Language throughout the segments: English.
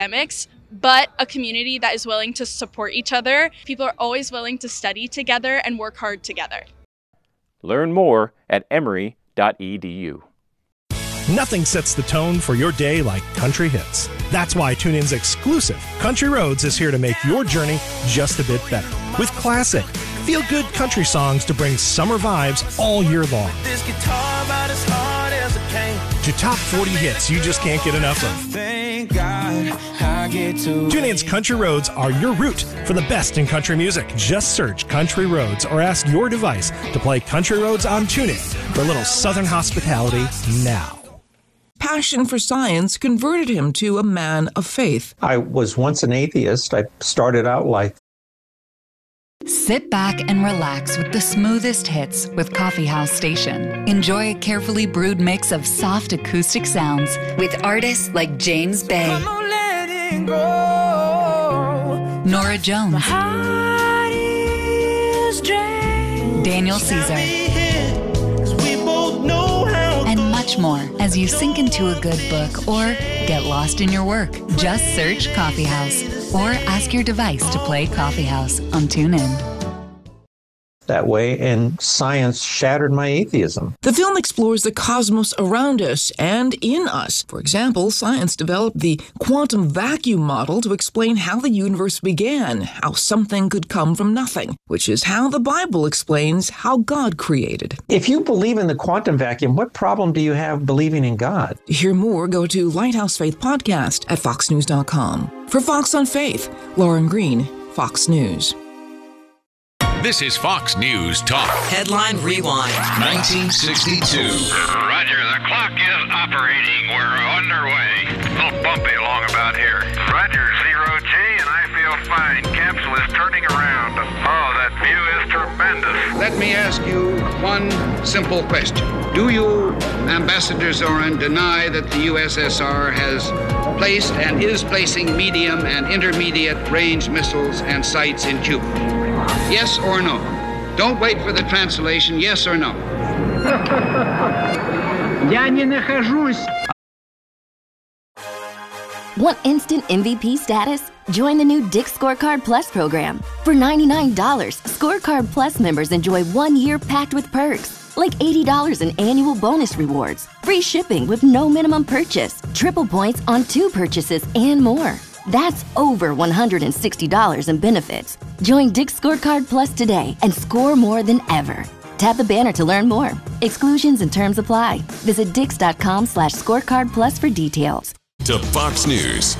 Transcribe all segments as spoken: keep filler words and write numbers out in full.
academics, but a community that is willing to support each other. People are always willing to study together and work hard together. Learn more at emory dot e d u. Nothing sets the tone for your day like country hits. That's why TuneIn's exclusive Country Roads is here to make your journey just a bit better. With classic, feel-good country songs to bring summer vibes all year long. To top forty hits you just can't get enough of. TuneIn's Country Roads are your route for the best in country music. Just search Country Roads or ask your device to play Country Roads on TuneIn for a little Southern hospitality now. Passion for science converted him to a man of faith. I was once an atheist. I started out like Sit back and relax with the smoothest hits with Coffee House Station. Enjoy a carefully brewed mix of soft acoustic sounds with artists like James Bay, Nora Jones, Daniel Caesar, and much more as you sink into a good book or get lost in your work. Just search Coffee House or ask your device to play Coffee House on TuneIn. that way, and science shattered my atheism. The film explores the cosmos around us and in us. For example, science developed the quantum vacuum model to explain how the universe began, how something could come from nothing, which is how the Bible explains how God created. If you believe in the quantum vacuum, what problem do you have believing in God? To hear more, go to Lighthouse Faith Podcast at fox news dot com. For Fox on Faith, Lauren Green, Fox News. This is Fox News Talk. Headline Rewind. nineteen sixty-two. Roger, the clock is operating. We're underway. A little bumpy along about here. Roger, zero G, and I feel fine. Capsule is turning around. Oh, that view is tremendous. Let me ask you one simple question. Do you, Ambassador Zorin, deny that the U S S R has placed and is placing medium and intermediate range missiles and sites in Cuba? Yes or no? Don't wait for the translation. Yes or no? Я не нахожусь. Want instant M V P status? Join the new Dick's Scorecard Plus program. For ninety-nine dollars, Scorecard Plus members enjoy one year packed with perks, like eighty dollars in annual bonus rewards, free shipping with no minimum purchase, triple points on two purchases, and more. That's over one hundred sixty dollars in benefits. Join Dick's Scorecard Plus today and score more than ever. Tap the banner to learn more. Exclusions and terms apply. Visit dix.com slash scorecard plus for details. To Fox News.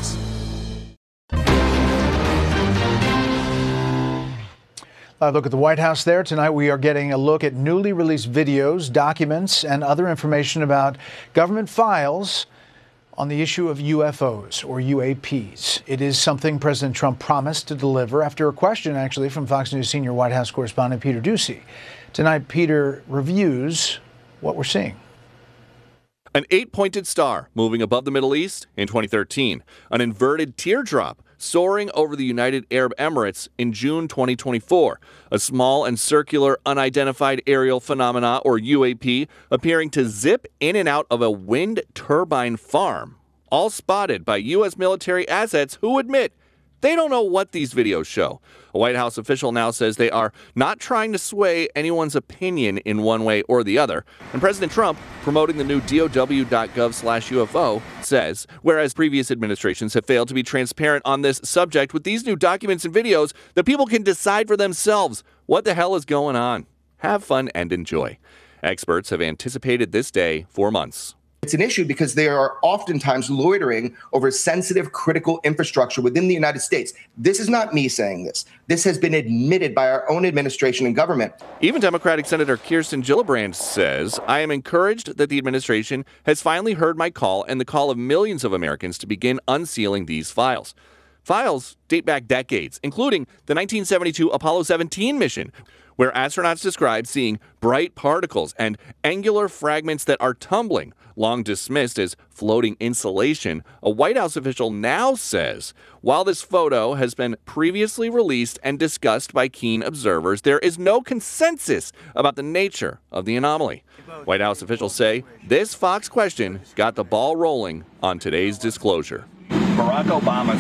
A look at the White House there. Tonight we are getting a look at newly released videos, documents, and other information about government files on the issue of U F Os, or U A Ps. It is something President Trump promised to deliver after a question, actually, from Fox News senior White House correspondent Peter Doocy. Tonight, Peter reviews what we're seeing. An eight-pointed star moving above the Middle East in twenty thirteen. An inverted teardrop soaring over the United Arab Emirates in June twenty twenty-four. A small and circular unidentified aerial phenomena, or U A P, appearing to zip in and out of a wind turbine farm. All spotted by U S military assets who admit they don't know what these videos show. A White House official now says they are not trying to sway anyone's opinion in one way or the other. And President Trump, promoting the new D O W dot gov slash U F O, says, whereas previous administrations have failed to be transparent on this subject, with these new documents and videos, the people can decide for themselves what the hell is going on. Have fun and enjoy. Experts have anticipated this day for months. It's an issue because they are oftentimes loitering over sensitive, critical infrastructure within the United States. This is not me saying this. This has been admitted by our own administration and government. Even Democratic Senator Kirsten Gillibrand says, I am encouraged that the administration has finally heard my call and the call of millions of Americans to begin unsealing these files. Files date back decades, including the nineteen seventy-two Apollo seventeen mission, where astronauts described seeing bright particles and angular fragments that are tumbling. Long dismissed as floating insulation, a White House official now says, while this photo has been previously released and discussed by keen observers, there is no consensus about the nature of the anomaly. White House officials say this Fox question got the ball rolling on today's disclosure. Barack Obama